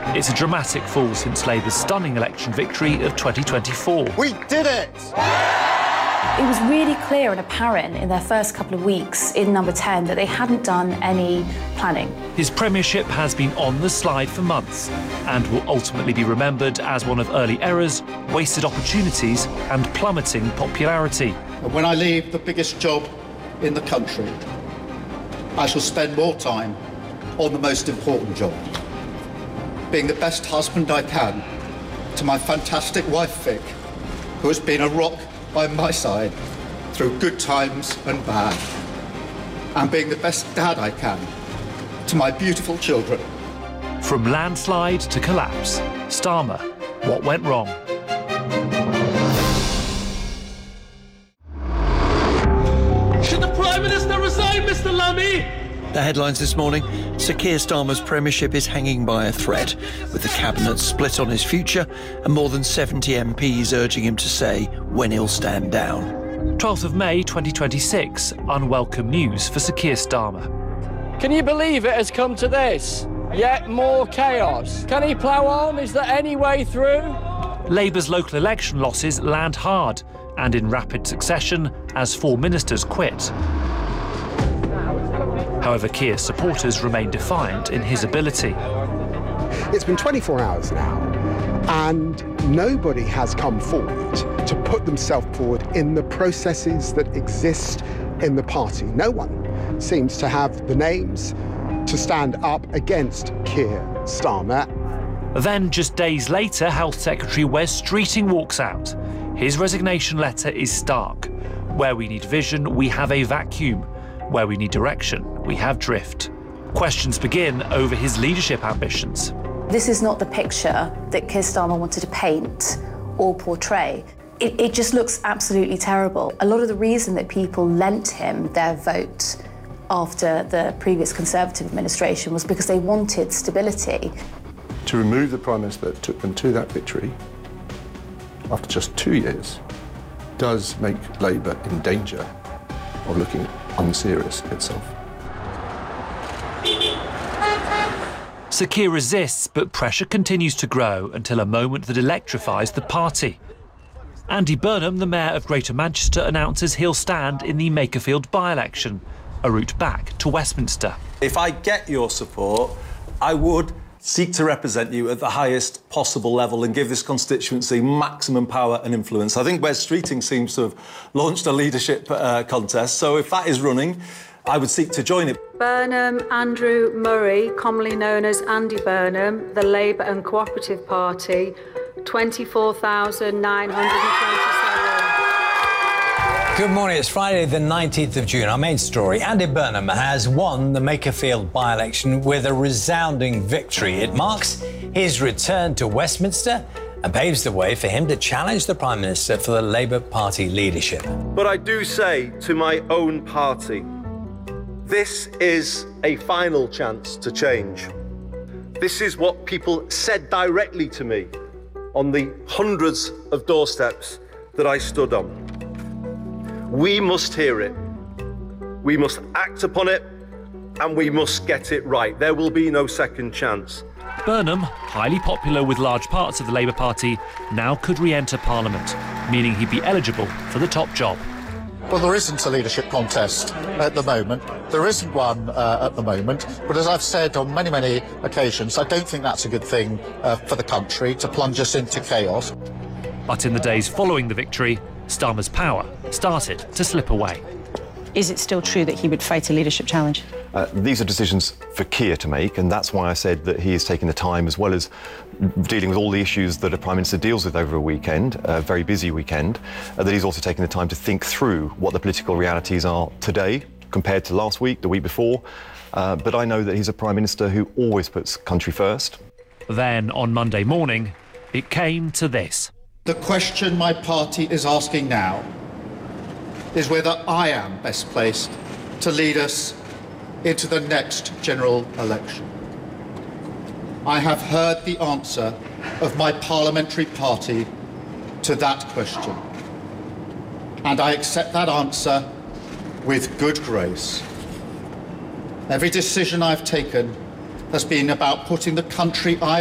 It's a dramatic fall since Labour's stunning election victory of 2024. We did it! It was really clear and apparent in their first couple of weeks in Number 10 that they hadn't done any planning. His premiership has been on the slide for months and will ultimately be remembered as one of early errors, wasted opportunities and plummeting popularity. And when I leave the biggest job in the country, I shall spend more time on the most important job, being the best husband I can to my fantastic wife Vic, who has been a rock by my side through good times and bad, and being the best dad I can to my beautiful children. From landslide to collapse, Starmer, what went wrong? Should the Prime Minister resign, Mr. Lammy? The headlines this morning: Sir Keir Starmer's premiership is hanging by a thread, with the cabinet split on his future and more than 70 MPs urging him to say when he'll stand down. 12th of May 2026, unwelcome news for Sir Keir Starmer. Can you believe it has come to this? Yet more chaos. Can he plough on? Is there any way through? Labour's local election losses land hard and in rapid succession as 4 ministers quit. However, Keir's supporters remain defiant in his ability. It's been 24 hours now, and nobody has come forward to put themselves forward in the processes that exist in the party. No one seems to have the names to stand up against Keir Starmer. Then, just days later, Health Secretary Wes Streeting walks out. His resignation letter is stark. Where we need vision, we have a vacuum. Where we need direction, we have drift. Questions begin over his leadership ambitions. This is not the picture that Keir Starmer wanted to paint or portray. It just looks absolutely terrible. A lot of the reason that people lent him their vote after the previous Conservative administration was because they wanted stability. To remove the Prime Minister that took them to that victory after just 2 years does make Labour in danger of looking unserious itself. Sir Keir resists, but pressure continues to grow until a moment that electrifies the party. Andy Burnham, the Mayor of Greater Manchester, announces he'll stand in the Makerfield by-election, a route back to Westminster. If I get your support, I would seek to represent you at the highest possible level and give this constituency maximum power and influence. I think Wes Streeting seems to have launched a leadership contest, so if that is running, I would seek to join it. Burnham Andrew Murray, commonly known as Andy Burnham, the Labour and Cooperative Party, 24,927. Good morning, it's Friday the 19th of June. Our main story: Andy Burnham has won the Makerfield by-election with a resounding victory. It marks his return to Westminster and paves the way for him to challenge the Prime Minister for the Labour Party leadership. But I do say to my own party, this is a final chance to change. This is what people said directly to me on the hundreds of doorsteps that I stood on. We must hear it, we must act upon it, and we must get it right. There will be no second chance. Burnham, highly popular with large parts of the Labour Party, now could re-enter Parliament, meaning he'd be eligible for the top job. Well, there isn't a leadership contest at the moment. There isn't one at the moment. But as I've said on many, many occasions, I don't think that's a good thing for the country, to plunge us into chaos. But in the days following the victory, Starmer's power started to slip away. Is it still true that he would fight a leadership challenge? These are decisions for Keir to make, and that's why I said that he is taking the time, as well as dealing with all the issues that a Prime Minister deals with over a weekend, a very busy weekend, that he's also taking the time to think through what the political realities are today compared to last week, the week before. But I know that he's a Prime Minister who always puts country first. Then, on Monday morning, it came to this. The question my party is asking now is whether I am best placed to lead us into the next general election. I have heard the answer of my parliamentary party to that question, and I accept that answer with good grace. Every decision I've taken has been about putting the country I